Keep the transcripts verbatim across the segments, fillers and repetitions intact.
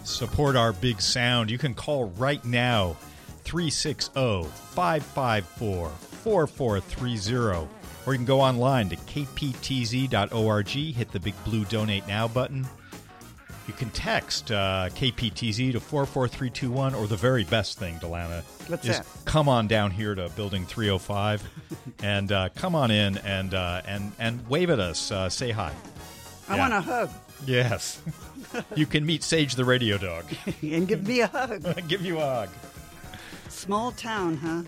Support our big sound. You can call right now, three six zero, five five four, four four three zero. Or you can go online to k p t z dot org, hit the big blue Donate Now button. You can text uh, K P T Z to four four three two one, or the very best thing, Delana, What's is that? come on down here to Building three oh five and uh, come on in and uh, and and wave at us. Uh, say hi. I Yeah. want a hug. Yes. You can meet Sage the radio dog. And give me a hug. Give you a hug. Small town, huh?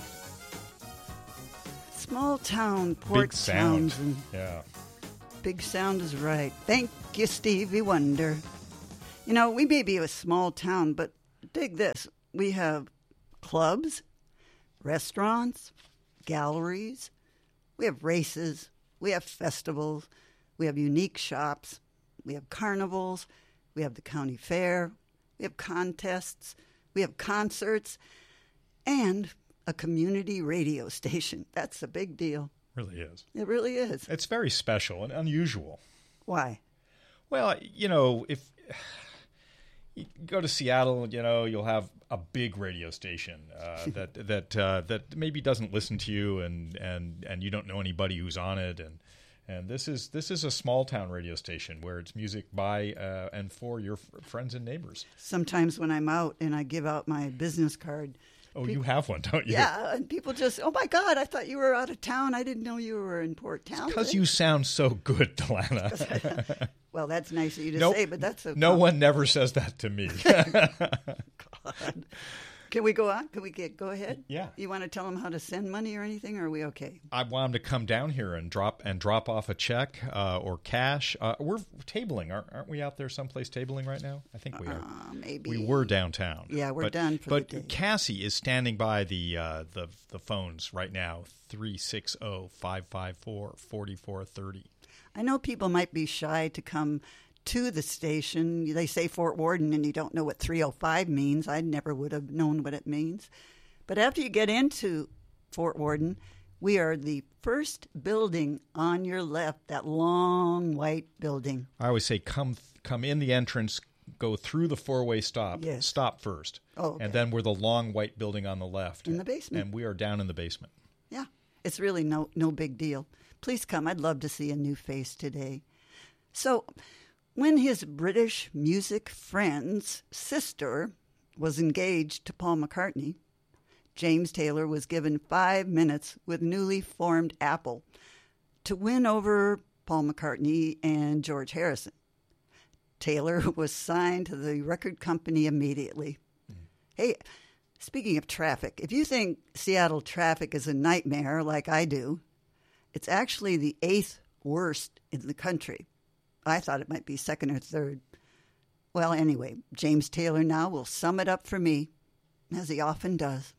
Small town, port Big sound. sounds, and Yeah. big sound is right. Thank you, Stevie Wonder. You know, we may be a small town, but dig this. We have clubs, restaurants, galleries. We have races. We have festivals. We have unique shops. We have carnivals. We have the county fair. We have contests. We have concerts. And a community radio station. That's a big deal. Really is. It really is. It's very special and unusual. Why? Well, you know, if you go to Seattle, you know, you'll have a big radio station uh, that that uh, that maybe doesn't listen to you, and, and, and you don't know anybody who's on it, and and this is this is a small town radio station where it's music by uh, and for your f- friends and neighbors. Sometimes when I'm out and I give out my business card. Oh, you have one, don't you? Yeah, and people just, oh my God, I thought you were out of town. I didn't know you were in Port Townsend. Because you sound so good, Delana. Well, that's nice of you to Nope. say, but that's a No one never says that to me. God. Can we go on? Can we get go ahead? Yeah. You want to tell them how to send money or anything, or are we okay? I want them to come down here and drop and drop off a check uh, or cash. Uh, we're tabling, aren't, aren't we out there someplace tabling right now? I think we are. Uh, maybe. We were downtown. Yeah, we're but, done for but the day. Cassie is standing by the uh, the the phones right now. three six zero, five five four, four four three zero. I know people might be shy to come to the station. They say Fort Worden and you don't know what three oh five means. I never would have known what it means. But after you get into Fort Worden, we are the first building on your left, that long white building. I always say come come in the entrance, go through the four-way stop, Yes. stop first. Oh, okay. And then we're the long white building on the left. In the basement. And we are down in the basement. Yeah, it's really no no big deal. Please come. I'd love to see a new face today. So, when his British music friend's sister was engaged to Paul McCartney, James Taylor was given five minutes with newly formed Apple to win over Paul McCartney and George Harrison. Taylor was signed to the record company immediately. Mm-hmm. Hey, speaking of traffic, if you think Seattle traffic is a nightmare like I do, it's actually the eighth worst in the country. I thought it might be second or third. Well, anyway, James Taylor now will sum it up for me, as he often does.